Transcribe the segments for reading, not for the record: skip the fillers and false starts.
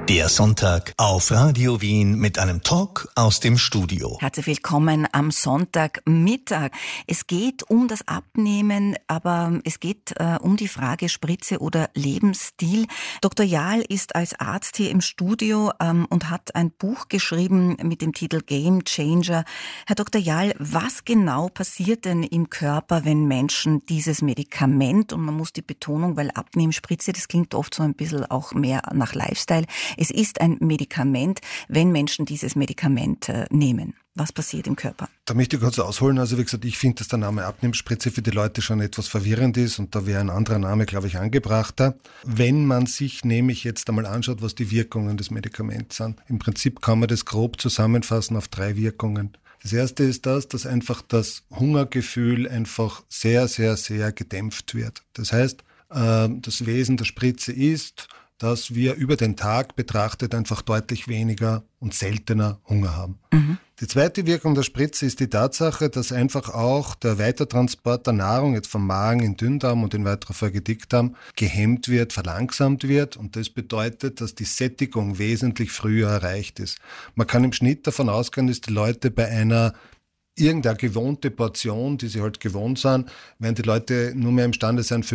Der Sonntag auf Radio Wien mit einem Talk aus dem Studio. Herzlich willkommen am Sonntagmittag. Es geht um das Abnehmen, aber es geht um die Frage Spritze oder Lebensstil. Dr. Jahl ist als Arzt hier im Studio und hat ein Buch geschrieben mit dem Titel Game Changer. Herr Dr. Jahl, was genau passiert denn im Körper, wenn Menschen dieses Medikament, und man muss die Betonung, weil Abnehmspritze, das klingt oft so ein bisschen auch mehr nach Lifestyle, es ist ein Medikament, wenn Menschen dieses Medikament nehmen. Was passiert im Körper? Da möchte ich kurz ausholen. Also wie gesagt, ich finde, dass der Name Abnehmspritze für die Leute schon etwas verwirrend ist und da wäre ein anderer Name, glaube ich, angebrachter. Wenn man sich nämlich jetzt einmal anschaut, was die Wirkungen des Medikaments sind. Im Prinzip kann man das grob zusammenfassen auf 3 Wirkungen. Das erste ist dass einfach das Hungergefühl einfach sehr, sehr, sehr gedämpft wird. Das heißt, das Wesen der Spritze ist, dass wir über den Tag betrachtet einfach deutlich weniger und seltener Hunger haben. Mhm. Die zweite Wirkung der Spritze ist die Tatsache, dass einfach auch der Weitertransport der Nahrung jetzt vom Magen in Dünndarm und in weiterer Folge Dickdarm gehemmt wird, verlangsamt wird und das bedeutet, dass die Sättigung wesentlich früher erreicht ist. Man kann im Schnitt davon ausgehen, dass die Leute bei einer irgendeine gewohnte Portion, die sie halt gewohnt sind, werden die Leute nur mehr imstande sein,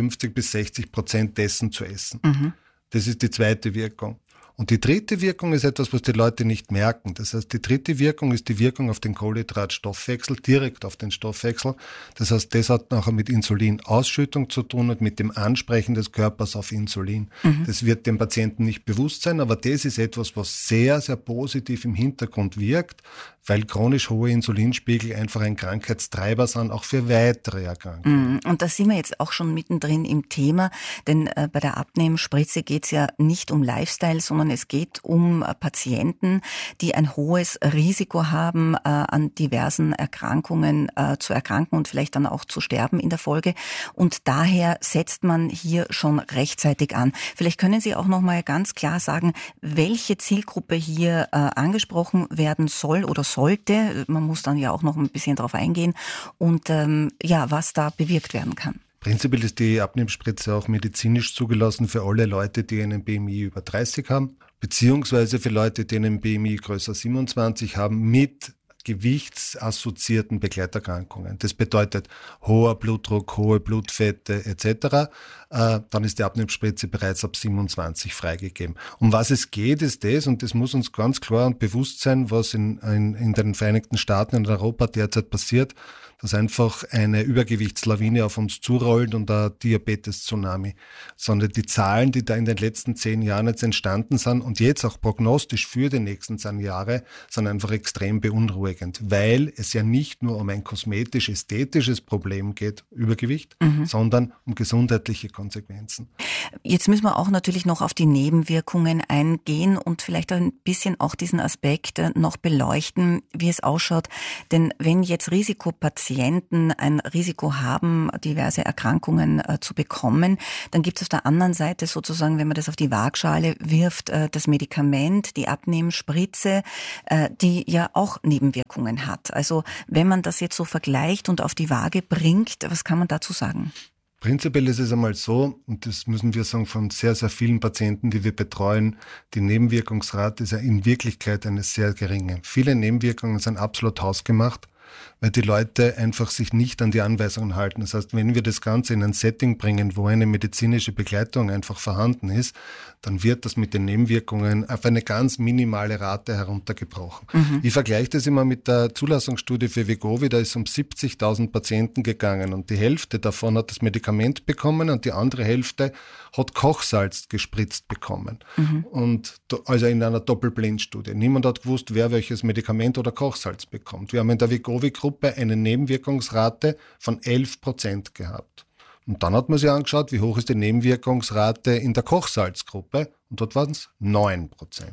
50-60% dessen zu essen. Mhm. Das ist die zweite Wirkung. Und die dritte Wirkung ist etwas, was die Leute nicht merken. Das heißt, die dritte Wirkung ist die Wirkung auf den Kohlenhydratstoffwechsel, direkt auf den Stoffwechsel. Das heißt, das hat nachher mit Insulinausschüttung zu tun und mit dem Ansprechen des Körpers auf Insulin. Mhm. Das wird dem Patienten nicht bewusst sein, aber das ist etwas, was sehr, sehr positiv im Hintergrund wirkt, weil chronisch hohe Insulinspiegel einfach ein Krankheitstreiber sind, auch für weitere Erkrankungen. Und da sind wir jetzt auch schon mittendrin im Thema, denn bei der Abnehmspritze geht es ja nicht um Lifestyle, sondern es geht um Patienten, die ein hohes Risiko haben, an diversen Erkrankungen zu erkranken und vielleicht dann auch zu sterben in der Folge. Und daher setzt man hier schon rechtzeitig an. Vielleicht können Sie auch noch mal ganz klar sagen, welche Zielgruppe hier angesprochen werden soll oder sollte. Man muss dann ja auch noch ein bisschen drauf eingehen und was da bewirkt werden kann. Prinzipiell ist die Abnehmspritze auch medizinisch zugelassen für alle Leute, die einen BMI über 30 haben, beziehungsweise für Leute, die einen BMI größer 27 haben, mit gewichtsassoziierten Begleiterkrankungen. Das bedeutet hoher Blutdruck, hohe Blutfette etc. Dann ist die Abnehmspritze bereits ab 27 freigegeben. Um was es geht, ist das, und das muss uns ganz klar und bewusst sein, was in den Vereinigten Staaten und in Europa derzeit passiert, dass einfach eine Übergewichtslawine auf uns zurollt und ein Diabetes-Tsunami. Sondern die Zahlen, die da in den letzten 10 Jahren jetzt entstanden sind und jetzt auch prognostisch für die nächsten 10 Jahre, sind einfach extrem beunruhigend, weil es ja nicht nur um ein kosmetisch-ästhetisches Problem geht, Übergewicht, sondern um gesundheitliche Konsequenzen. Jetzt müssen wir auch natürlich noch auf die Nebenwirkungen eingehen und vielleicht ein bisschen auch diesen Aspekt noch beleuchten, wie es ausschaut. Denn wenn jetzt Risikopatienten ein Risiko haben, diverse Erkrankungen zu bekommen, dann gibt es auf der anderen Seite sozusagen, wenn man das auf die Waagschale wirft, das Medikament, die Abnehmspritze, die ja auch Nebenwirkungen hat. Also wenn man das jetzt so vergleicht und auf die Waage bringt, was kann man dazu sagen? Prinzipiell ist es einmal so, und das müssen wir sagen von sehr, sehr vielen Patienten, die wir betreuen, die Nebenwirkungsrate ist ja in Wirklichkeit eine sehr geringe. Viele Nebenwirkungen sind absolut hausgemacht, weil die Leute einfach sich nicht an die Anweisungen halten. Das heißt, wenn wir das Ganze in ein Setting bringen, wo eine medizinische Begleitung einfach vorhanden ist, dann wird das mit den Nebenwirkungen auf eine ganz minimale Rate heruntergebrochen. Ich vergleiche das immer mit der Zulassungsstudie für Wegovy, da ist um 70.000 Patienten gegangen und die Hälfte davon hat das Medikament bekommen und die andere Hälfte hat Kochsalz gespritzt bekommen. Und also in einer Doppelblindstudie. Niemand hat gewusst, wer welches Medikament oder Kochsalz bekommt. Wir haben in der Wegovy-Gruppe eine Nebenwirkungsrate von 11% gehabt. Und dann hat man sich angeschaut, wie hoch ist die Nebenwirkungsrate in der Kochsalzgruppe und dort waren es 9%.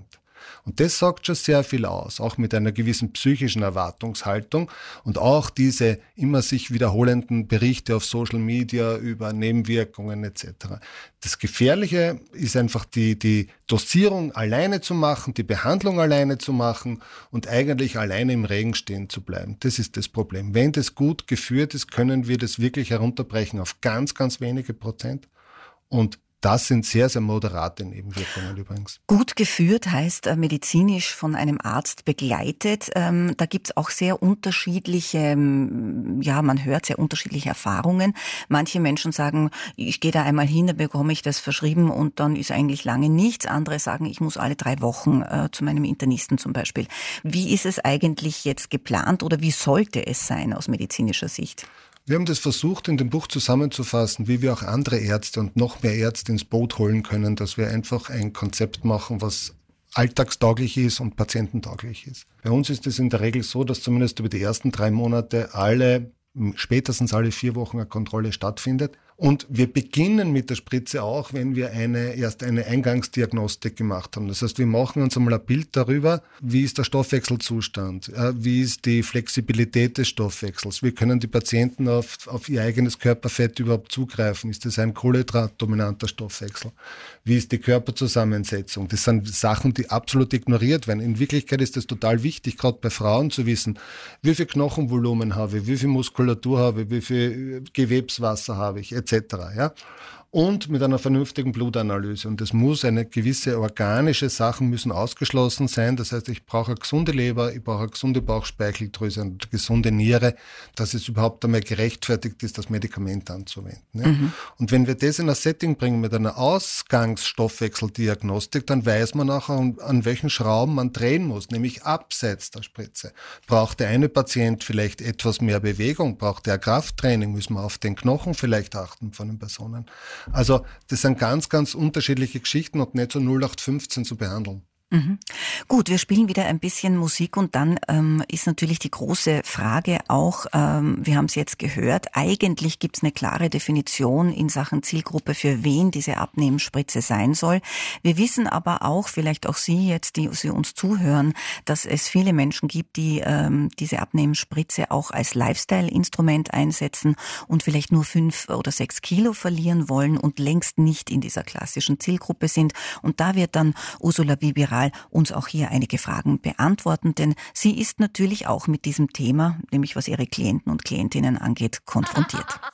Und das sagt schon sehr viel aus, auch mit einer gewissen psychischen Erwartungshaltung und auch diese immer sich wiederholenden Berichte auf Social Media über Nebenwirkungen etc. Das Gefährliche ist einfach die Dosierung alleine zu machen, die Behandlung alleine zu machen und eigentlich alleine im Regen stehen zu bleiben. Das ist das Problem. Wenn das gut geführt ist, können wir das wirklich herunterbrechen auf ganz, ganz wenige Prozent. Und Das sind sehr, sehr moderate Nebenwirkungen übrigens. Gut geführt heißt medizinisch von einem Arzt begleitet. Da gibt es auch sehr unterschiedliche, man hört sehr unterschiedliche Erfahrungen. Manche Menschen sagen, ich gehe da einmal hin, dann bekomme ich das verschrieben und dann ist eigentlich lange nichts. Andere sagen, ich muss alle 3 Wochen zu meinem Internisten zum Beispiel. Wie ist es eigentlich jetzt geplant oder wie sollte es sein aus medizinischer Sicht? Wir haben das versucht, in dem Buch zusammenzufassen, wie wir auch andere Ärzte und noch mehr Ärzte ins Boot holen können, dass wir einfach ein Konzept machen, was alltagstauglich ist und patiententauglich ist. Bei uns ist es in der Regel so, dass zumindest über die ersten 3 Monate spätestens alle 4 Wochen eine Kontrolle stattfindet. Und wir beginnen mit der Spritze auch, wenn wir erst eine Eingangsdiagnostik gemacht haben. Das heißt, wir machen uns einmal ein Bild darüber, wie ist der Stoffwechselzustand, wie ist die Flexibilität des Stoffwechsels, wie können die Patienten auf ihr eigenes Körperfett überhaupt zugreifen, ist das ein kohlenhydratdominanter Stoffwechsel, wie ist die Körperzusammensetzung. Das sind Sachen, die absolut ignoriert werden. In Wirklichkeit ist es total wichtig, gerade bei Frauen zu wissen, wie viel Knochenvolumen habe ich, wie viel Muskulatur habe ich, wie viel Gewebswasser habe ich, etc. Ja? Und mit einer vernünftigen Blutanalyse. Und es muss eine gewisse organische Sachen müssen ausgeschlossen sein. Das heißt, ich brauche eine gesunde Leber, ich brauche eine gesunde Bauchspeicheldrüse, eine gesunde Niere, dass es überhaupt einmal gerechtfertigt ist, das Medikament anzuwenden. Ja? Und wenn wir das in ein Setting bringen mit einer Ausgangsstoffwechseldiagnostik, dann weiß man auch, an welchen Schrauben man drehen muss, nämlich abseits der Spritze. Braucht der eine Patient vielleicht etwas mehr Bewegung? Braucht der Krafttraining? Müssen wir auf den Knochen vielleicht achten von den Personen? Also das sind ganz, ganz unterschiedliche Geschichten und nicht so 0815 zu behandeln. Gut, wir spielen wieder ein bisschen Musik und dann ist natürlich die große Frage auch, wir haben es jetzt gehört, eigentlich gibt es eine klare Definition in Sachen Zielgruppe, für wen diese Abnehmspritze sein soll. Wir wissen aber auch, vielleicht auch Sie jetzt, die Sie uns zuhören, dass es viele Menschen gibt, die diese Abnehmspritze auch als Lifestyle-Instrument einsetzen und vielleicht nur 5 oder 6 Kilo verlieren wollen und längst nicht in dieser klassischen Zielgruppe sind. Und da wird dann Ursula Wibiral uns auch hier einige Fragen beantworten, denn sie ist natürlich auch mit diesem Thema, nämlich was ihre Klienten und Klientinnen angeht, konfrontiert.